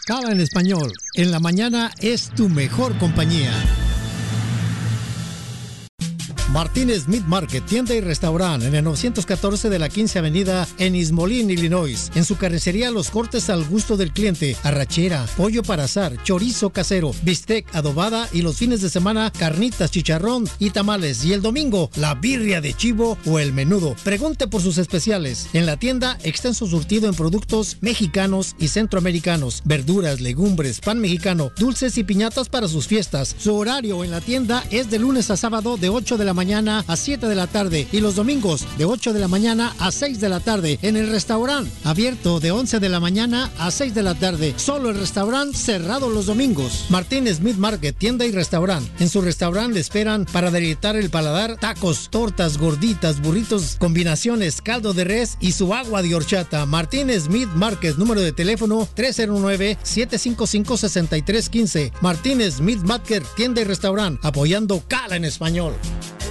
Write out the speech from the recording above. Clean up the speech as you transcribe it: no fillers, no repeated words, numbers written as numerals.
Cava en español. En la mañana es tu mejor compañía. Martínez Meat Market, tienda y restaurante en el 914 de la 15 Avenida en East Moline, Illinois. En su carnicería, los cortes al gusto del cliente: arrachera, pollo para asar, chorizo casero, bistec, adobada, y los fines de semana, carnitas, chicharrón y tamales. Y el domingo, la birria de chivo o el menudo. Pregunte por sus especiales. En la tienda, extenso surtido en productos mexicanos y centroamericanos, verduras, legumbres, pan mexicano, dulces y piñatas para sus fiestas. Su horario en la tienda es de lunes a sábado de 8 de la mañana a 7 de la tarde y los domingos de 8 de la mañana a 6 de la tarde. En el restaurante, abierto de 11 de la mañana a 6 de la tarde. Solo el restaurante cerrado los domingos. Martínez Meat Market, tienda y restaurante. En su restaurante le esperan para deleitar el paladar: tacos, tortas, gorditas, burritos, combinaciones, caldo de res y su agua de horchata. Martínez Meat Market, número de teléfono 309-755-6315. Martínez Meat Market, tienda y restaurante, apoyando Cala en español.